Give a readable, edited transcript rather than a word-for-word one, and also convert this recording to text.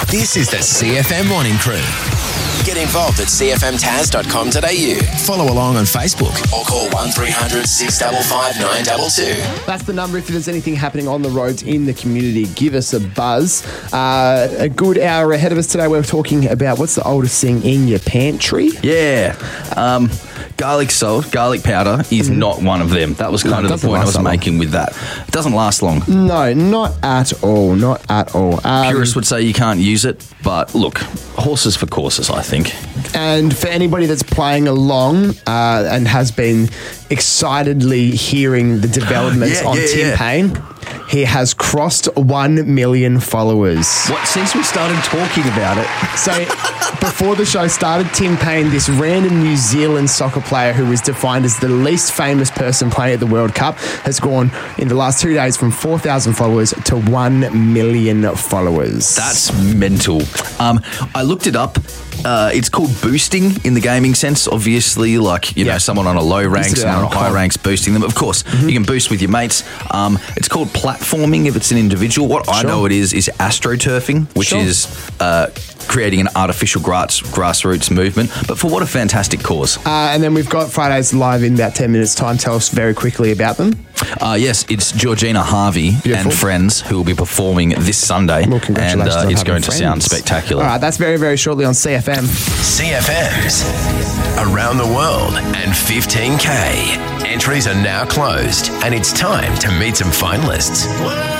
This is the CFM Morning Crew. Get involved at cfmtaz.com.au. Follow along on Facebook or call 1300 655 922. That's the number if there's anything happening on the roads in the community. Give us a buzz. A good hour ahead of us today, we're talking about what's the oldest thing in your pantry? Yeah. Garlic salt, garlic powder is not one of them. That was kind of the point I was making with that. It doesn't last long. No, not at all. Not at all. Purists would say you can't use it, but look, horses for courses, I think. And for anybody that's playing along and has been excitedly hearing the developments on Tim Payne, he has crossed 1 million followers. What, since we started talking about it? So before the show started, Tim Payne, this random New Zealand soccer player who was defined as the least famous person playing at the World Cup, has gone in the last 2 days from 4,000 followers to 1 million followers. That's mental. I looked it up. It's called boosting in the gaming sense. Obviously, like, you know, someone on a low rank, someone on a high rank, boosting them. Of course, you can boost with your mates. It's called platforming if it's an individual. What I know it is astroturfing, which is creating an artificial grassroots movement. But for what a fantastic cause. And then we've got Fridays live in about 10 minutes' time. Tell us very quickly about them. Yes, it's Georgina Harvey and friends who will be performing this Sunday. Well, congratulations on it's having going to sound spectacular. All right, that's very, very shortly on CFM. CFM's Around the World and 15K. Entries are now closed and it's time to meet some finalists.